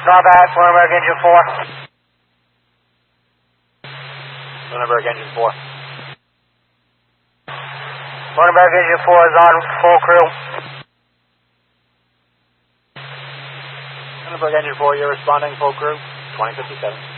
Norback, Lunenburg Engine 4. Lunenburg Engine 4. Lunenburg Engine 4 is on full crew. Lunenburg Engine 4, you're responding full crew, 2057.